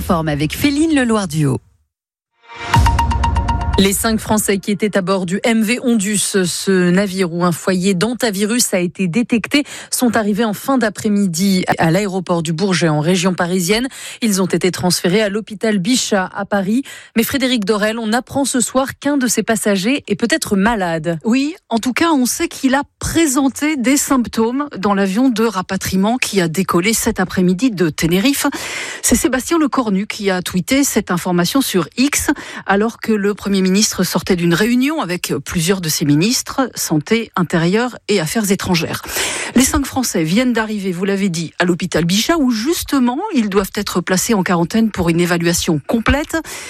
s'informe avec Féline Leloir-Duhaut. Les 5 Français qui étaient à bord du MV Ondus, ce navire où un foyer d'hantavirus a été détecté, sont arrivés en fin d'après-midi à l'aéroport du Bourget en région parisienne. Ils ont été transférés à l'hôpital Bichat à Paris. Mais Frédéric Dorel, on apprend ce soir qu'un de ces passagers est peut-être malade. Oui, en tout cas, on sait qu'il a présenté des symptômes dans l'avion de rapatriement qui a décollé cet après-midi de Tenerife. C'est Sébastien Lecornu qui a tweeté cette information sur X alors que le Premier ministre sortait d'une réunion avec plusieurs de ses ministres, santé, intérieur et affaires étrangères. Les 5 Français viennent d'arriver, vous l'avez dit, à l'hôpital Bichat où justement ils doivent être placés en quarantaine pour une évaluation complète.